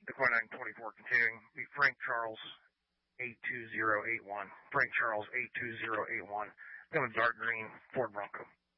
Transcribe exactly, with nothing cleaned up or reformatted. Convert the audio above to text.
Dakota nine twenty-four continuing. Be Frank Charles, eight two zero eight one. Frank Charles, eight two zero eight one. Then with dark green, Ford Bronco.